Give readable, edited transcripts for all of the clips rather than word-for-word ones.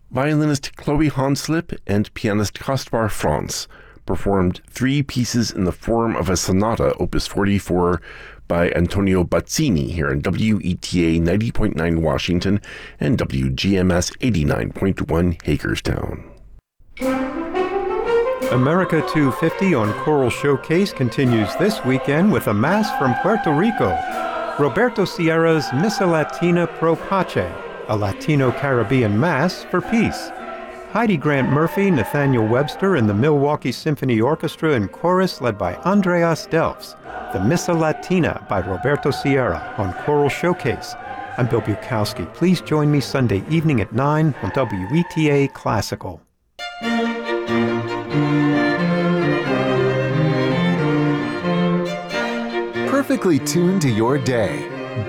Violinist Chloe Hanslip and pianist Caspar Franz performed 3 pieces in the form of a sonata, Opus 44, by Antonio Bazzini here in WETA 90.9 Washington and WGMS 89.1 Hagerstown. America 250 on Choral Showcase continues this weekend with a mass from Puerto Rico. Roberto Sierra's Missa Latina Pro Pace, a Latino-Caribbean Mass for Peace. Heidi Grant Murphy, Nathaniel Webster, and the Milwaukee Symphony Orchestra and Chorus led by Andreas Delfs. The Missa Latina by Roberto Sierra on Choral Showcase. I'm Bill Bukowski. Please join me Sunday evening at 9 on WETA Classical. Perfectly tuned to your day.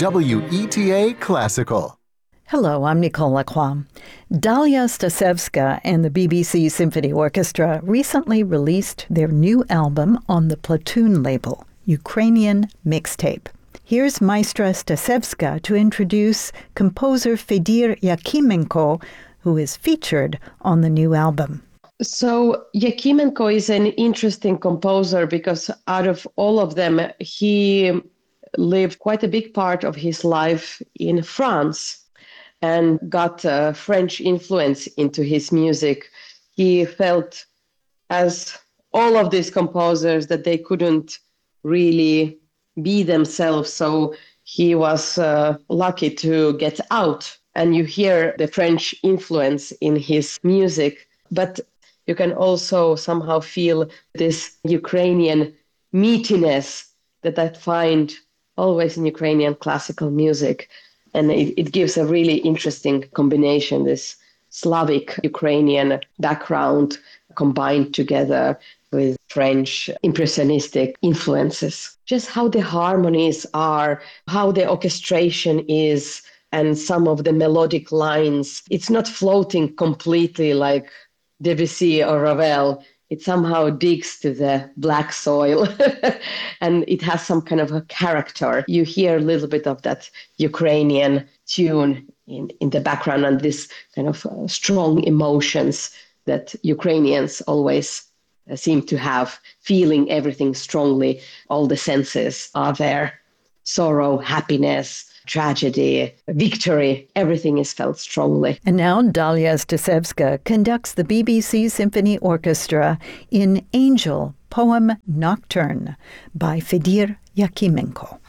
WETA Classical. Hello, I'm Nicole Lacroix. Dalia Stasevska and the BBC Symphony Orchestra recently released their new album on the Platoon label, Ukrainian Mixtape. Here's Maestra Stasevska to introduce composer Fedir Yakimenko, who is featured on the new album. So Yakimenko is an interesting composer because out of all of them, he lived quite a big part of his life in France and got French influence into his music. He felt, as all of these composers, that they couldn't really be themselves. So he was lucky to get out. And you hear the French influence in his music. But you can also somehow feel this Ukrainian meatiness that I find always in Ukrainian classical music. And it gives a really interesting combination, this Slavic Ukrainian background combined together with French impressionistic influences. Just how the harmonies are, how the orchestration is, and some of the melodic lines. It's not floating completely like Debussy or Ravel. It somehow digs to the black soil and it has some kind of a character. You hear a little bit of that Ukrainian tune in the background and this kind of strong emotions that Ukrainians always seem to have, feeling everything strongly. All the senses are there. Sorrow, happiness, tragedy, victory, everything is felt strongly. And now Dalia Stasevska conducts the BBC Symphony Orchestra in Angel, Poem Nocturne by Fedir Yakimenko.